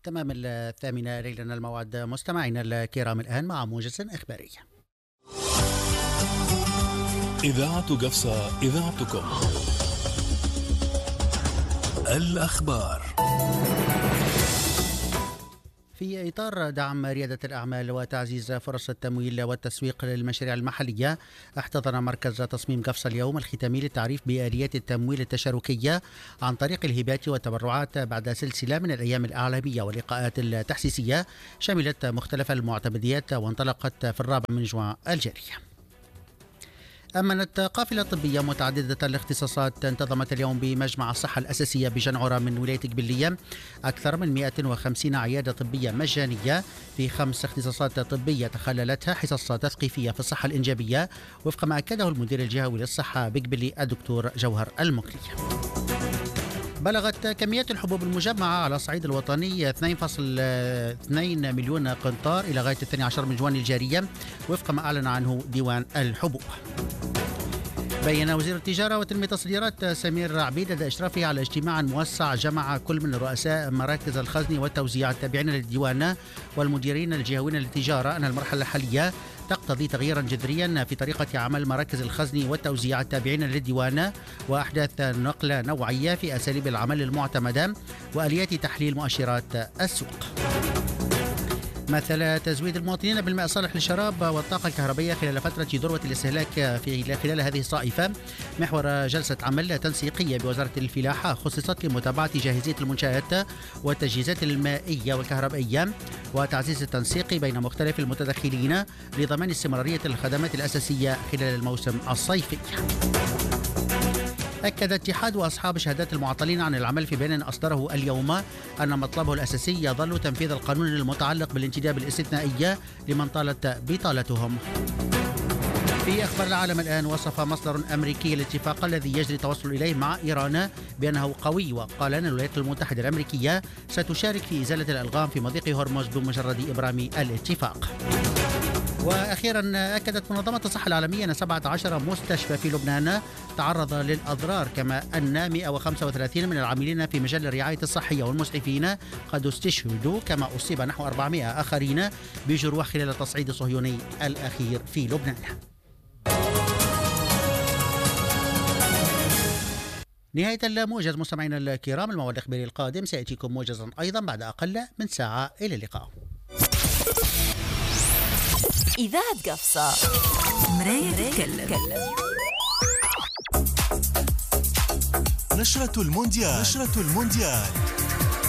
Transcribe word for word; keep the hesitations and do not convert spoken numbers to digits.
تمام الثامنة ليلا الموعد مستمعينا الكرام، الآن مع موجز إخباري. إذاعة قفصة، إذاعتكم. الأخبار في إطار دعم ريادة الأعمال وتعزيز فرص التمويل والتسويق للمشاريع المحلية، احتضن مركز تصميم قفصة اليوم الختامي للتعريف بآليات التمويل التشاركية عن طريق الهبات والتبرعات بعد سلسلة من الأيام الإعلامية واللقاءات التحسيسية شملت مختلف المعتمديات وانطلقت في الرابع من جوان الجاري. أمنت قافلة طبية متعددة الاختصاصات انتظمت اليوم بمجمع الصحة الأساسية بجنعرة من ولاية قبلية أكثر من مئة وخمسين عيادة طبية مجانية في خمس اختصاصات طبية تخللتها حصص تثقيفية في الصحة الإنجابية وفق ما أكده المدير الجهوي للصحة بقبلي الدكتور جوهر المكلي. بلغت كميات الحبوب المجمعة على الصعيد الوطني اثنين فاصلة اثنين مليون قنطار إلى غاية الثاني عشر من جوان الجارية وفق ما أعلن عنه ديوان الحبوب. بين وزير التجارة وتنمية التصديرات سمير عبيد لدى إشرافه على اجتماع موسع جمع كل من رؤساء مراكز الخزن والتوزيع التابعين للديوان والمديرين الجهويين للتجارة أن المرحلة الحالية تقتضي تغييرا جذريا في طريقة عمل مراكز الخزن والتوزيع التابعين للديوان وأحداث نقلة نوعية في أساليب العمل المعتمدة وآليات تحليل مؤشرات السوق. مثل تزويد المواطنين بالماء الصالح للشراب والطاقة الكهربائية خلال فترة ذروة الاستهلاك في خلال هذه الصائفة محور جلسة عمل تنسيقية بوزارة الفلاحة خصصت لمتابعة جاهزية المنشآت والتجهيزات المائية والكهربائية وتعزيز التنسيق بين مختلف المتدخلين لضمان استمرارية الخدمات الأساسية خلال الموسم الصيفي. أكد اتحاد أصحاب شهادات المعطلين عن العمل في بيان أصدره اليوم أن مطلبه الأساسي يظل تنفيذ القانون المتعلق بالانتداب الاستثنائية لمن طالت بطالتهم. في أخبار العالم الآن، وصف مصدر أمريكي الاتفاق الذي يجري التوصل إليه مع إيران بأنه قوي، وقال أن الولايات المتحدة الأمريكية ستشارك في إزالة الألغام في مضيق هرمز بمجرد إبرام الاتفاق. وأخيرا أكدت منظمة الصحة العالمية أن سبعة عشر مستشفى في لبنان تعرض للأضرار، كما أن مئة وخمسة وثلاثين من العاملين في مجال الرعاية الصحية والمسعفين قد استشهدوا، كما أصيب نحو أربعمئة آخرين بجروح خلال التصعيد الصهيوني الأخير في لبنان. نهاية الموجز مستمعينا الكرام، الموعد الإخباري القادم سيأتيكم موجزا أيضا بعد أقل من ساعة. إلى اللقاء. إذاعة قفصة، مراية تتكلم. نشرة المونديال نشرة المونديال